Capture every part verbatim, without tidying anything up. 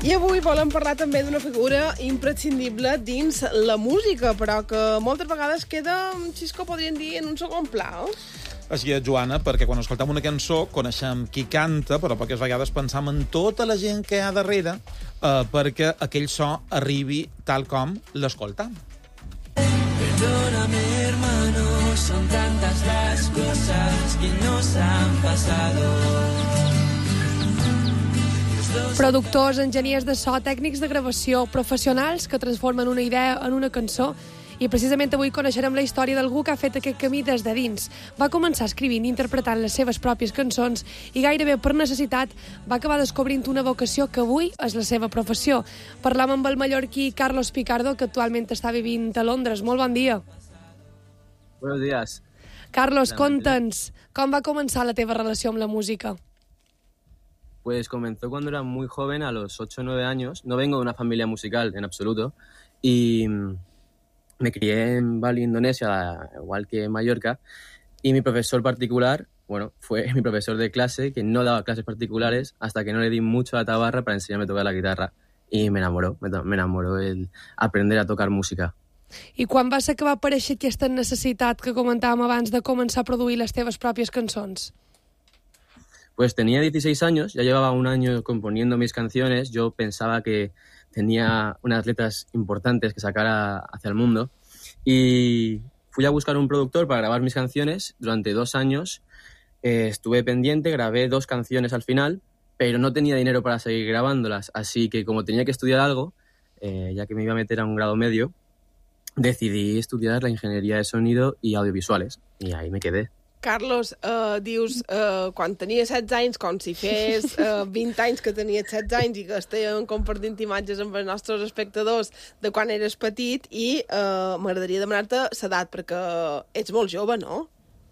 I avui volem parlar també d'una figura imprescindible dins la música, però que moltes vegades queda, si és que podríem dir, en un segon pla. Així és, Joana, perquè quan escoltem una cançó coneixem qui canta, però poques vegades pensam en tota la gent que hi ha darrere eh, perquè aquell so arribi tal com l'escoltam. Perdóname, hermano, son tantas las cosas que nos han pasado. Productors, enginyers de so, tècnics de gravació, professionals que transformen una idea en una cançó. I precisament avui coneixerem la història d'algú que ha fet aquest camí des de dins. Va començar escrivint i interpretant les seves pròpies cançons i gairebé per necessitat va acabar descobrint una vocació que avui és la seva professió. Parlam amb el mallorquí Carlos Picardo, que actualment està vivint a Londres. Molt bon dia. Buenos días. Carlos, conta'ns, com va començar la teva relació amb la música? Pues comenzó cuando era muy joven, a los ocho o nueve años. No vengo de una familia musical en absoluto. Y me crié en Bali, Indonesia, igual que en Mallorca. Y mi profesor particular, bueno, fue mi profesor de clase, que no daba clases particulares hasta que no le di mucho a la tabarra para enseñarme a tocar la guitarra. Y me enamoró, me, me enamoró el aprender a tocar música. I quan va ser que va aparèixer aquesta necessitat que comentàvem abans de començar a produir les teves pròpies cançons? Pues tenía dieciséis años, ya llevaba un año componiendo mis canciones. Yo pensaba que tenía unas letras importantes que sacar a, hacia el mundo. Y fui a buscar un productor para grabar mis canciones. Durante dos años eh, estuve pendiente, grabé dos canciones al final, pero no tenía dinero para seguir grabándolas. Así que como tenía que estudiar algo, eh, ya que me iba a meter a un grado medio, decidí estudiar la ingeniería de sonido y audiovisuales. Y ahí me quedé. Carlos, eh, dius, eh, quan tenia setze anys, com si fes eh, vint anys que tenies setze anys i que estàvem compartint imatges amb els nostres espectadors de quan eres petit, i eh, m'agradaria demanar-te l'edat, perquè ets molt jove, no?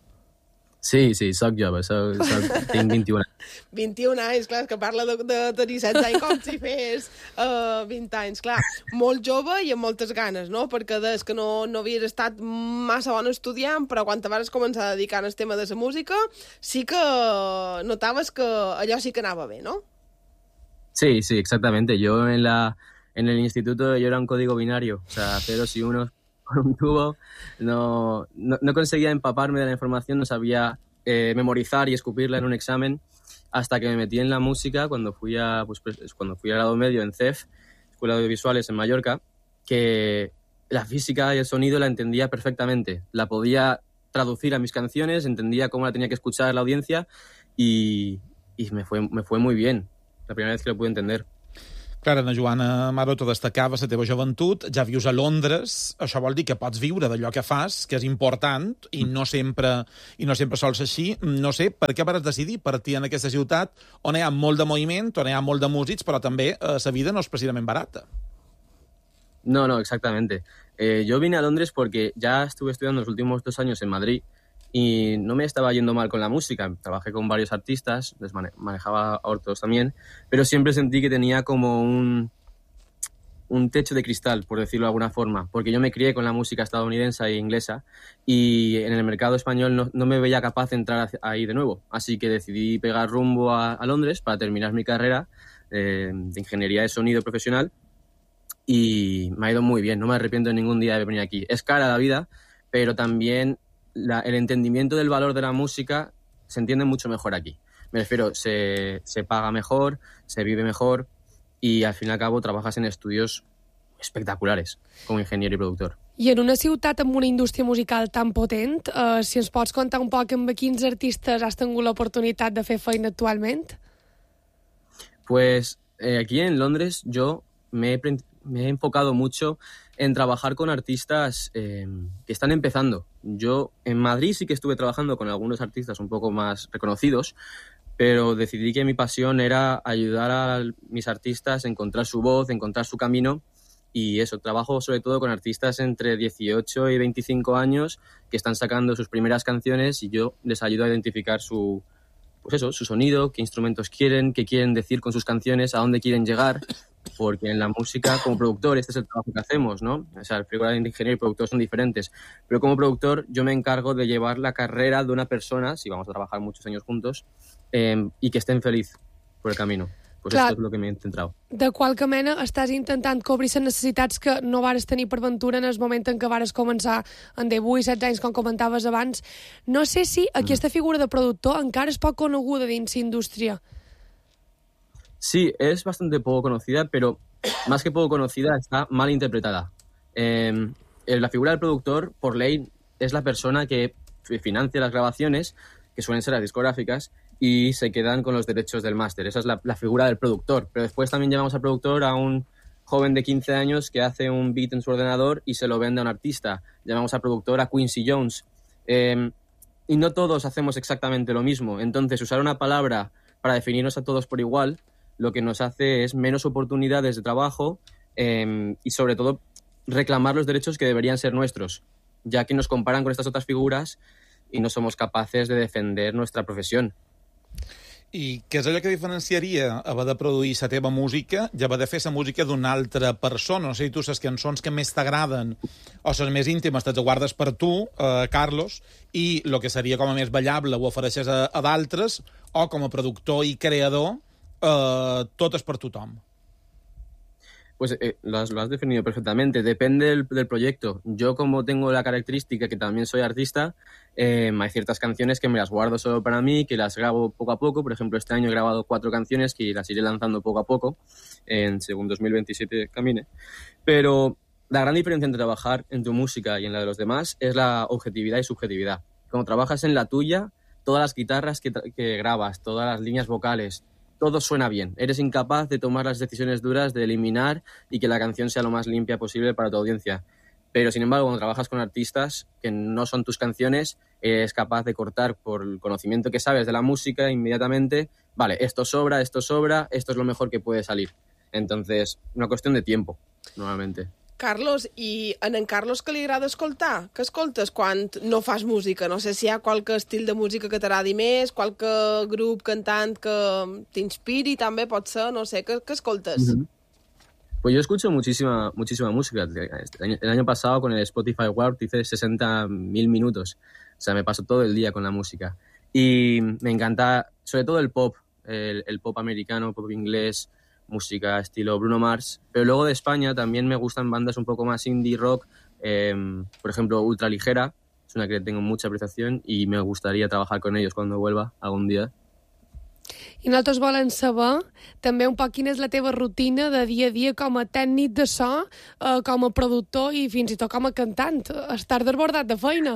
Sí, sí, soc jove, soc, soc, tinc vint-i-un anys. vint-i-un anys, clar, que parla de, de tenir setze anys com si fes uh, vint anys, clar. Molt jove i amb moltes ganes, no? Perquè des que no, no havies estat massa bon estudiant, però quan te vas començar a dedicar al tema de la música, sí que notaves que allò sí que anava bé, ¿no? Sí, sí, exactamente. Yo en, la, en el instituto yo era un código binario, o sea, ceros y unos. Un tubo, no, no, no conseguía empaparme de la información, no sabía eh, memorizar y escupirla en un examen, hasta que me metí en la música cuando fui a pues, cuando fui a grado medio en C E F, Escuela de Audiovisuales en Mallorca, que la física y el sonido la entendía perfectamente, la podía traducir a mis canciones, entendía cómo la tenía que escuchar la audiencia y, y me, fue, me fue muy bien, la primera vez que lo pude entender. Clar, Ana Joana Maroto, destacava la teva joventut, ja vius a Londres, això vol dir que pots viure d'allò que fas, que és important, i no sempre i no sempre sols així. No sé, per què vas decidir partir en aquesta ciutat on hi ha molt de moviment, on hi ha molt de músics, però també la eh, vida no és precisament barata? No, no, exactamente. Eh, yo vine a Londres porque ya estuve estudiando los últimos dos años en Madrid y no me estaba yendo mal con la música. Trabajé con varios artistas, les mane- manejaba a otros también, pero siempre sentí que tenía como un, un techo de cristal, por decirlo de alguna forma, porque yo me crié con la música estadounidense e inglesa y en el mercado español no, no me veía capaz de entrar ahí de nuevo. Así que decidí pegar rumbo a, a Londres para terminar mi carrera eh, de ingeniería de sonido profesional y me ha ido muy bien, no me arrepiento de ningún día de venir aquí. Es cara la vida, pero también La, el entendimiento del valor de la música se entiende mucho mejor aquí. Me refiero, se, se paga mejor, se vive mejor y al fin y al cabo trabajas en estudios espectaculares como ingeniero y productor. I en una ciutat amb una indústria musical tan potent, eh, si ens pots contar un poc amb quins artistes has tingut l'oportunitat de fer feina actualment? Pues eh, aquí en Londres yo me he, me he enfocado mucho en trabajar con artistas eh, que están empezando. Yo en Madrid sí que estuve trabajando con algunos artistas un poco más reconocidos, pero decidí que mi pasión era ayudar a mis artistas a encontrar su voz, encontrar su camino, y eso, trabajo sobre todo con artistas entre dieciocho y veinticinco años que están sacando sus primeras canciones y yo les ayudo a identificar su, pues eso, su sonido, qué instrumentos quieren, qué quieren decir con sus canciones, a dónde quieren llegar. Porque en la música, como productor, este es el trabajo que hacemos, ¿no? O sea, el figura de ingeniero y productor son diferentes. Pero como productor, yo me encargo de llevar la carrera de una persona, si vamos a trabajar muchos años juntos, eh, y que estén feliz por el camino. pues Clar. esto es lo que me he centrado. De qualque mena estàs intentant cobrir les necessitats que no vares tenir per ventura en el moment en què vares començar en divuit, setze anys, com comentaves abans. No sé si aquesta figura de productor encara és poc coneguda dins la indústria. Sí, es bastante poco conocida, pero más que poco conocida, está mal interpretada. Eh, la figura del productor, por ley, es la persona que financia las grabaciones, que suelen ser las discográficas, y se quedan con los derechos del máster. Esa es la, la figura del productor. Pero después también llamamos al productor a un joven de quince años que hace un beat en su ordenador y se lo vende a un artista. Llamamos al productor a Quincy Jones. Eh, y no todos hacemos exactamente lo mismo. Entonces, usar una palabra para definirnos a todos por igual lo que nos hace es menos oportunidades de trabajo eh, y, sobre todo, reclamar los derechos que deberían ser nuestros, ya que nos comparan con estas otras figuras i no som capaces de defender nuestra professió. I què és allò que diferenciaria haver de produir la teva música i haver de fer la música d'una altra persona? No sé si tu les cançons que més t'agraden o les més íntimes te'ls guardes per tu, eh, Carlos, i el que seria com a més ballable ho ofereixes a, a d'altres, o com a productor i creador, eh, tot és per tothom. Pues eh, lo, has, lo has definido perfectamente. Depende del, del proyecto. Yo, como tengo la característica que también soy artista, eh, hay ciertas canciones que me las guardo solo para mí, que las grabo poco a poco. Por ejemplo, este año he grabado cuatro canciones que las iré lanzando poco a poco, en, según dos mil veintisiete camine. Pero la gran diferencia entre trabajar en tu música y en la de los demás es la objetividad y subjetividad. Cuando trabajas en la tuya, todas las guitarras que, que grabas, todas las líneas vocales, todo suena bien. Eres incapaz de tomar las decisiones duras, de eliminar y que la canción sea lo más limpia posible para tu audiencia. Pero, sin embargo, cuando trabajas con artistas que no son tus canciones, eres capaz de cortar por el conocimiento que sabes de la música inmediatamente. Vale, esto sobra, esto sobra, esto es lo mejor que puede salir. Entonces, una cuestión de tiempo, normalmente. Carlos, i en en Carlos que li agrada escoltar? Què escoltes quan no fas música? No sé si hi ha qualque estil de música que t'agradi més, qualque grup, cantant que t'inspiri, també pot ser, no sé, què, què escoltes? Uh-huh. Pues yo escucho muchísima, muchísima música. El año, el año pasado con el Spotify Wrapped hice sesenta mil minutos. O sea, me paso todo el día con la música. Y me encanta, sobre todo el pop, el, el pop americano, pop inglés, música estilo Bruno Mars, pero luego de España también me gustan bandas un poco más indie rock, eh, por ejemplo Ultraligera, es una que tengo mucha apreciación y me gustaría trabajar con ellos cuando vuelva algún día. I nosaltres volem saber també un poc quina és la teva rutina de dia a dia com a tècnic de so, eh, com a productor i fins i tot com a cantant. Estàs desbordat de feina.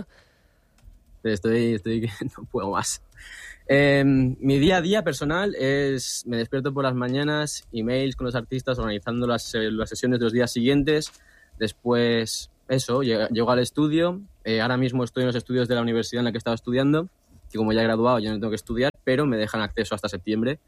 Estoy, estoy que no puedo más. Eh, mi día a día personal es, me despierto por las mañanas, emails con los artistas, organizando las, las sesiones de los días siguientes. Después, eso, llego, llego al estudio. Eh, ahora mismo estoy en los estudios de la universidad en la que estaba estudiando, que como ya he graduado ya no tengo que estudiar, pero me dejan acceso hasta septiembre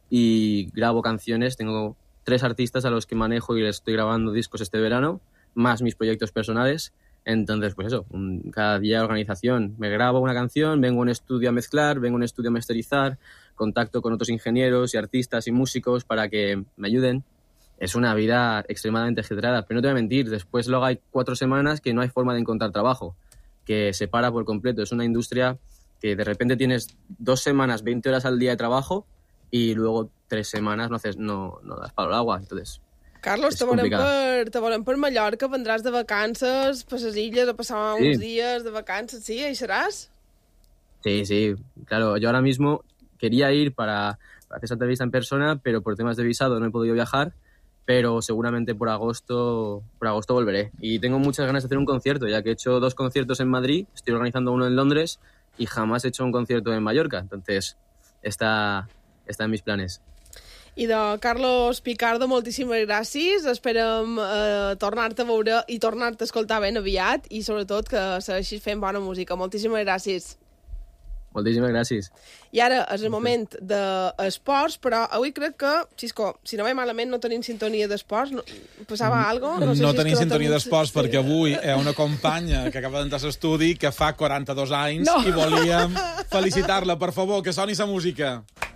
y grabo canciones. Tengo tres artistas a los que manejo y les estoy grabando discos este verano, más mis proyectos personales. Entonces, pues eso, un, cada día organización. Me grabo una canción, vengo a un estudio a mezclar, vengo a un estudio a masterizar, contacto con otros ingenieros y artistas y músicos para que me ayuden. Es una vida extremadamente ajetreada, pero no te voy a mentir, después luego hay cuatro semanas que no hay forma de encontrar trabajo, que se para por completo. Es una industria que de repente tienes dos semanas, veinte horas al día de trabajo y luego tres semanas no haces, no, no das palo al agua, entonces... Carlos, te volem, per, te volem per Mallorca, vendràs de vacances per les illes a passar sí. uns dies de vacances, ¿sí? ¿Ahí serás? Sí, sí, claro, yo ahora mismo quería ir para, para hacer esa entrevista en persona, pero por temas de visado no he podido viajar, pero seguramente por agosto, por agosto volveré. Y tengo muchas ganas de hacer un concierto, ya que he hecho dos conciertos en Madrid, estoy organizando uno en Londres y jamás he hecho un concierto en Mallorca, entonces está, está en mis planes. I de Carlos Picardo, moltíssimes gràcies. Esperem eh, tornar-te a veure i tornar-te a escoltar ben aviat i, sobretot, que segueixis fent bona música. Moltíssimes gràcies. Moltíssimes gràcies. I ara és el moment d'esports, però avui crec que, Xisco, si no vaig malament, no tenim sintonia d'esports. No, passava algo? No, sé no si tenim no sintonia tenim... d'esports perquè avui hi ha una companya que acaba d'entrar a l'estudi que fa quaranta-dos anys no. I volíem felicitar-la. Per favor, que soni la música.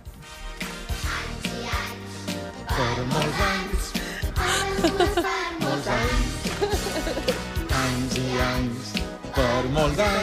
Per molts anys, molts anys, anys i anys, per molts anys.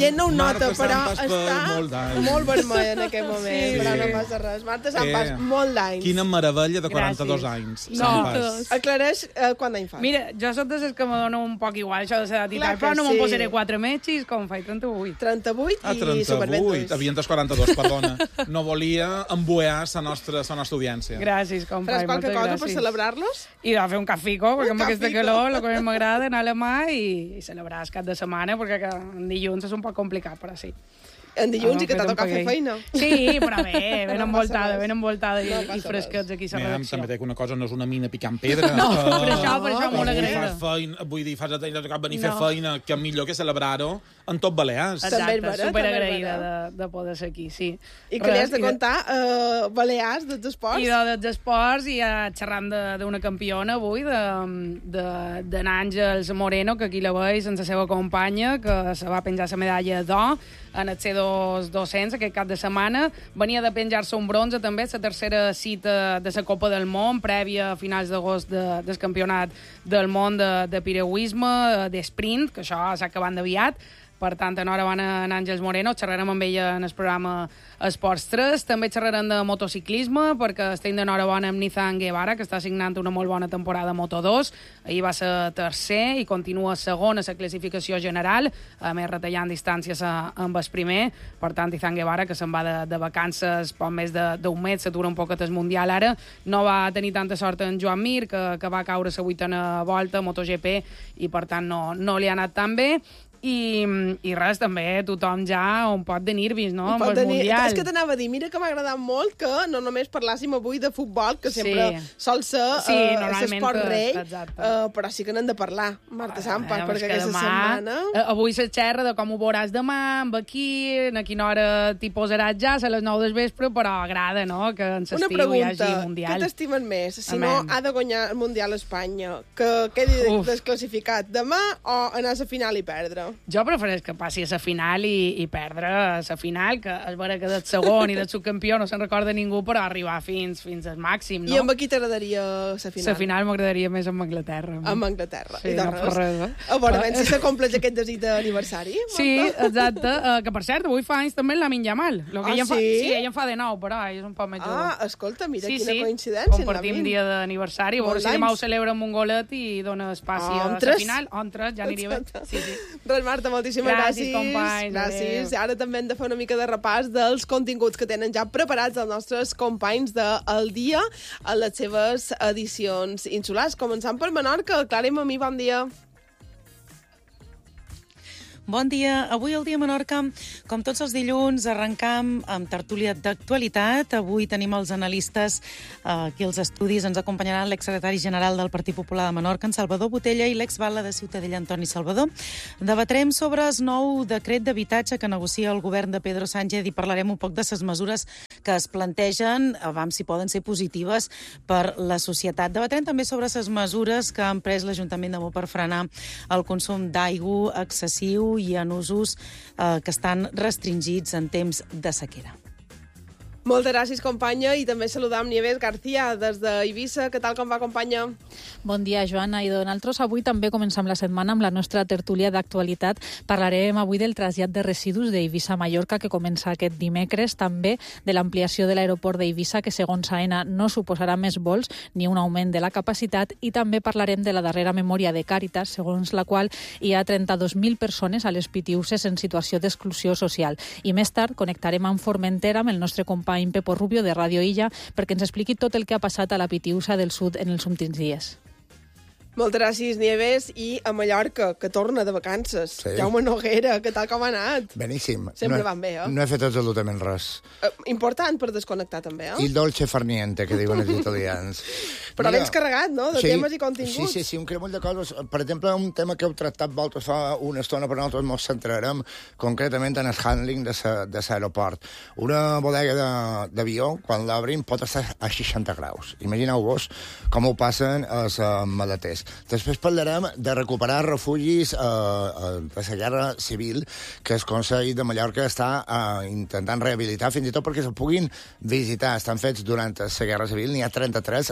gent no ho nota, Marta però Sant Pas per està molt d'anys. molt vermell en aquest moment, Sí. però no passa res. Marta Sant Pas, Eh, molt d'anys. Quina meravella de quaranta-dos Gràcies. anys. No. Sant Pas. Aclareix eh, quant d'any fas. Mira, jo soc de les que me dona un poc igual això de l'edat i Clar tal, que però no me'n sí. posaré quatre metges, com faig trenta-vuit. trenta-vuit Ah, i superben trenta-vuit. Havien dels quaranta-dos, perdona. No volia embuear la nostra, la nostra audiència. Gràcies, company, Faràs qualque moltes cosa gràcies. per celebrar-los? I de fer un cafico, perquè Un amb aquesta cafico. calor el que més m'agrada anar a la mà i, i celebrar el cap de setmana, perquè que en dilluns és un poc complicat, però sí. En dilluns Ah, i que t'ha fet un tocat fer paguell. feina. Sí, però bé, ben No envoltada, passa res. ben envoltada i, No i passa fresquets aquí a la Mira, redacció. també té una cosa, no és una mina picant pedra. No, Eh, per això, per això, avui molt agraïda. fas feina, vull dir, fas a venir a fer No. feina, que millor que celebrar-ho en tot Balears. També és Exacte, vera, superagraïda també és de, de poder ser aquí, sí. I que li has de Res, i contar uh, Balears dels esports? I de, dels esports, i uh, xerrant de- d'una campiona avui, de, de, de n'Àngels Moreno, que aquí la veus, sense la seva companya, que se va penjar la medalla d'or en el C dos dos-cents aquest cap de setmana. Venia de penjar-se un bronze, també, la tercera cita de la Copa del Món, prèvia a finals d'agost de, del campionat del món de, de piragüisme, d'esprint, que això s'ha acabat aviat. Per tant, enhorabona en Àngels Moreno. Xerrarem amb ella en el programa Esports tres. També xerrarem de motociclisme, perquè estem d'enhorabona amb Nizan Guevara, que està signant una molt bona temporada a Moto dos. Ahir va ser tercer i continua segon a la classificació general, a més retallant distàncies a, amb el primer. Per tant, Nizan Guevara, que se'n va de, de vacances poc més d'un mes, s'atura un poquet el Mundial ara. No va tenir tanta sort en Joan Mir, que, que va caure a la vuitena volta a MotoGP i, per tant, no, no li ha anat tan bé. I, i res, també tothom ja un pot de nervis, no? Amb Pot el tenir... Mundial. És que t'anava a dir, mira que m'ha agradat molt que no només parlàssim avui de futbol, que sempre Sí. sol ser Sí, uh, normalment l'esport que- rei, exacte. uh, però sí que n'hem de parlar, Marta Sampas, Eh, perquè és que aquesta demà, setmana... eh, Avui se xerra de com ho veuràs demà, amb aquí, a quina hora t'hi posaràs ja, a les nou del vespre, però agrada, no?, que en Una l'estiu hi pregunta, hagi què Mundial. t'estimen més? Si Amén. no ha de guanyar el Mundial a Espanya, que quedi Uf. desclassificat demà o anar a la final i perdre? Jo prefereix que passi a la final i, i perdre a la final, que és vera que del segon i del subcampió no se'n recorda ningú, però arribar fins fins al màxim, no? I amb qui t'agradaria la final? La final m'agradaria més amb Anglaterra. Amb Anglaterra. Sí, I de no per res, eh? A veure, Però- ben si s'acompleix aquest desig d'aniversari. Sí, Marta? exacte. Uh, que, per cert, avui fa anys també la Minja Mal. Lo que Ah, ella en fa, sí? sí, ella en fa de nou, però ella és un poc més jove. Ah, escolta, mira sí, quina sí. coincidència. Compartim Lamin. dia d'aniversari. A veure Molts si demà anys. ho celebra amb un golet i dona espaci Ah, a amb la tres? final. On tres, ja aniria bé. Sí, sí. Res, Marta, moltíssimes Gràcies, gràcies. companys, Gràcies. adéu. Ara també hem de fer una mica de repàs dels continguts que tenen ja preparats els nostres companys de El Dia a les seves edicions insulars. Començant per Menorca. Clara i Mamí, bon dia. Bon dia. Avui al Dia Menorca, com tots els dilluns, arrencam amb tertúlia d'actualitat. Avui tenim els analistes eh, aquí als estudis. Ens acompanyaran l'exsecretari general del Partit Popular de Menorca, en Salvador Botella, i l'exbatlle de Ciutadella, Antoni Salvador. Debatrem sobre el nou decret d'habitatge que negocia el govern de Pedro Sánchez i parlarem un poc de les mesures que es plantegen, abans si poden ser positives per la societat. Debatrem també sobre les mesures que ha pres l'Ajuntament de Mó per frenar el consum d'aigua excessiu i en usos eh, que estan restringits en temps de sequera. Moltes gràcies, companya, i també saludam Nieves García des d'Eivissa. Què tal, com va, companya? Bon dia, Joana. I nosaltres avui també comencem la setmana amb la nostra tertúlia d'actualitat. Parlarem avui del trasllat de residus d'Eivissa a Mallorca, que comença aquest dimecres, també de l'ampliació de l'aeroport d'Eivissa, que segons AENA no suposarà més vols ni un augment de la capacitat, i també parlarem de la darrera memòria de Càritas, segons la qual hi ha trenta-dos mil persones a les Pitiuses en situació d'exclusió social. I més tard connectarem amb Formentera amb el nostre company Pepo Rubio de Radio Illa perquè ens expliqui tot el que ha passat a la Pitiusa del Sud en els últims dies. Moltes gràcies, Nieves. I a Mallorca, que torna de vacances. Sí. Jaume Noguera, què tal, com ha anat? Beníssim. Sempre no, he- van bé, eh? No he fet absolutament res. Eh, important per desconnectar, també, eh? Il dolce far niente, que diuen els italians. Però Mira, vens carregat, no?, de temes i continguts. Sí, sí, sí, un cremull de coses. Per exemple, un tema que heu tractat vosaltres fa una estona, però nosaltres ens centrarem concretament en el handling de sa- de l'aeroport. Una bodega de- d'avió, quan l'obrin, pot estar a seixanta graus. Imagineu-vos com ho passen els uh, maleters. Després parlarem de recuperar refugis eh, uh, de la guerra civil que el Consell de Mallorca està uh, intentant rehabilitar, fins i tot perquè se puguin visitar. Estan fets durant la guerra civil. N'hi ha trenta-tres localitats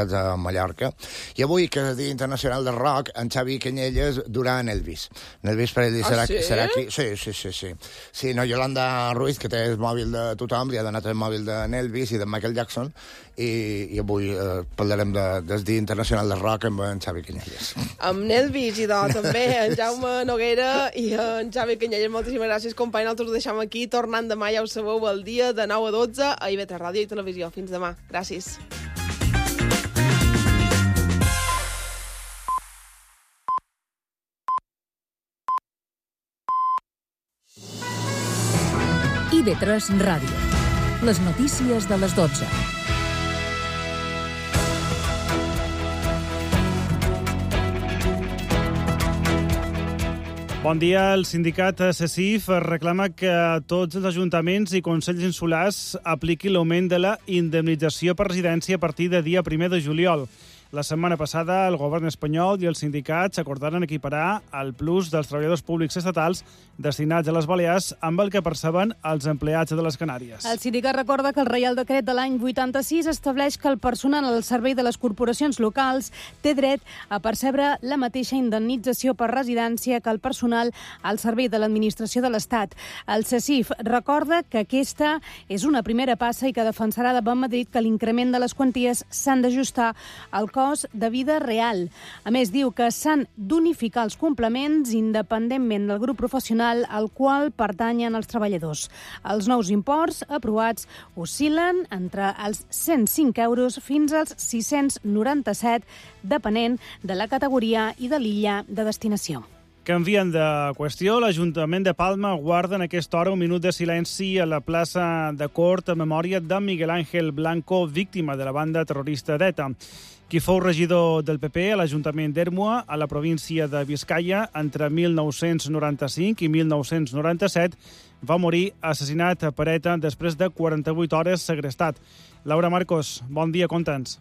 localitats a Mallorca. I avui, que és el Dia Internacional del Rock, en Xavi Canyelles durà en Elvis. En Elvis per ell Ah, serà, sí? serà aquí. Sí, sí, sí, sí. Sí, no, Yolanda Ruiz, que té el mòbil de tothom, li ha donat el mòbil d'en Elvis i de Michael Jackson, i, i avui eh, parlarem de, del Dia Internacional del Rock amb en Xavi Canyelles. Amb Nelvis i de, també en Jaume Noguera i en Xavi Canyelles. Moltíssimes gràcies, company. Nosaltres ho deixem aquí. Tornant demà, ja ho sabeu, el dia de nou a dotze a I V tres Ràdio i Televisió. Fins demà. Gràcies. I V tres Ràdio. Les notícies de les dotze. Bon dia. El sindicat SESIF reclama que tots els ajuntaments i consells insulars apliquin l'augment de la indemnització per residència a partir de dia primer de juliol. La setmana passada, el govern espanyol i els sindicats acordaren equiparar el plus dels treballadors públics estatals destinats a les Balears amb el que perceben els empleats de les Canàries. El sindicat recorda que el Reial Decret de l'any vuitanta-sis estableix que el personal al servei de les corporacions locals té dret a percebre la mateixa indemnització per residència que el personal al servei de l'administració de l'Estat. El SESIF recorda que aquesta és una primera passa i que defensarà davant Madrid que l'increment de les quanties s'han d'ajustar al cost de vida real. A més, diu que s'han d'unificar els complements independentment del grup professional al qual pertanyen els treballadors. Els nous imports aprovats oscil·len entre els cent cinc euros fins als sis-cents noranta-set, depenent de la categoria i de l'illa de destinació. Canvien de qüestió. L'Ajuntament de Palma guarda en aquesta hora un minut de silenci a la plaça de Cort a memòria de Miguel Ángel Blanco, víctima de la banda terrorista d'ETA, qui fou regidor del P P a l'Ajuntament d'Ermua, a la província de Vizcaya, entre mil nou-cents noranta-cinc i mil nou-cents noranta-set, va morir assassinat per ETA després de quaranta-vuit hores segrestat. Laura Marcos, bon dia, conta'ns.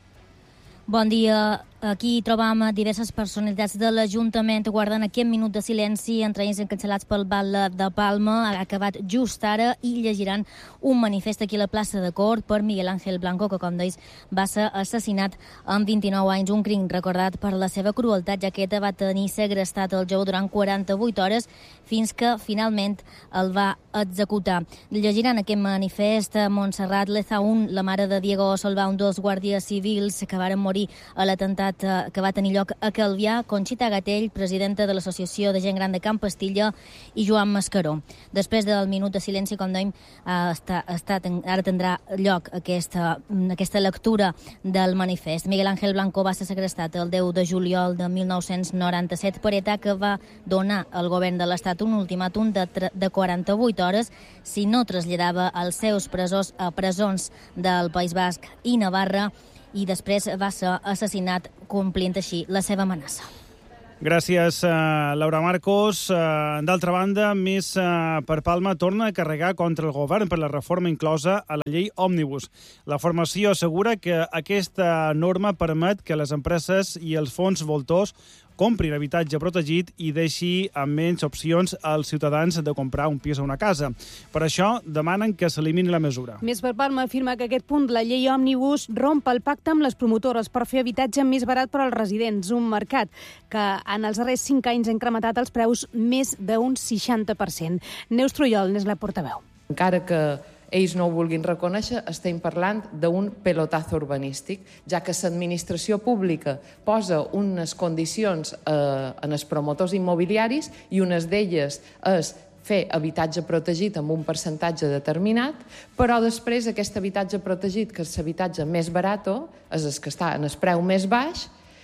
Bon dia. Aquí trobam diverses personalitats de l'Ajuntament guardant aquest minut de silenci, entre ells encapçalats pel Batlle de Palma. Ha acabat just ara i llegiran un manifest aquí a la plaça de Cort per Miguel Ángel Blanco, que, com deies, va ser assassinat amb vint-i-nou anys. Un crim recordat per la seva crueltat, ja que ETA va tenir segrestat el jove durant quaranta-vuit hores fins que finalment el va executar. Llegiran aquest manifest a Montserrat Lezaún, la mare de Diego Solvà, un dels guàrdies civils que varen morir a l'atemptat que va tenir lloc a Calvià, Conxita Gatell, presidenta de l'Associació de Gent Gran de Can Pastilla, i Joan Mascaró. Després del minut de silenci, com dèiem, està, està, ara tindrà lloc aquesta, aquesta lectura del manifest. Miguel Ángel Blanco va ser segrestat el deu de juliol de mil nou-cents noranta-set per ETA, que va donar al govern de l'Estat un ultimàtum de, de quaranta-vuit hores si no traslladava els seus presors a presons del País Basc i Navarra, i després va ser assassinat complint així la seva amenaça. Gràcies, Laura Marcos. D'altra banda, Més per Palma torna a carregar contra el govern per la reforma inclosa a la llei Òmnibus. La formació assegura que aquesta norma permet que les empreses i els fons voltors comprin habitatge protegit i deixi amb menys opcions als ciutadans de comprar un pis o una casa. Per això demanen que s'elimini la mesura. Més per Palma afirma que aquest punt, la llei Òmnibus, romp el pacte amb les promotores per fer habitatge més barat per als residents, un mercat que en els darrers cinc anys ha incrementat els preus més d'un seixanta per cent. Neus Trujol n'és la portaveu. Encara que ells no ho vulguin reconèixer, estem parlant d'un pelotazo urbanístic, ja que l'administració pública posa unes condicions eh, en els promotors immobiliaris i unes d'elles és fer habitatge protegit amb un percentatge determinat, però després aquest habitatge protegit, que és l'habitatge més barat, és el que està en el preu més baix,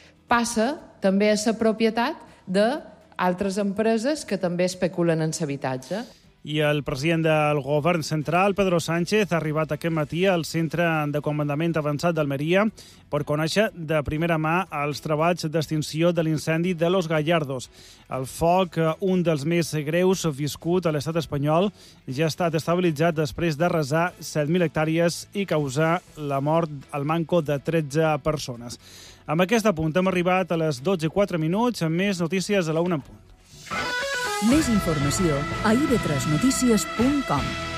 passa també a la propietat d'altres empreses que també especulen en l'habitatge. I el president del govern central, Pedro Sánchez, ha arribat aquest matí al Centre de Comandament Avançat d'Almeria per conèixer de primera mà els treballs d'extinció de l'incendi de Los Gallardos. El foc, un dels més greus viscut a l'estat espanyol, ja ha estat estabilitzat després d'arrasar set mil hectàrees i causar la mort al manco de tretze persones. Amb aquest apunt hem arribat a les dotze i quatre minuts, amb més notícies a la una en punt. Més informació a i v tres notícies punt com.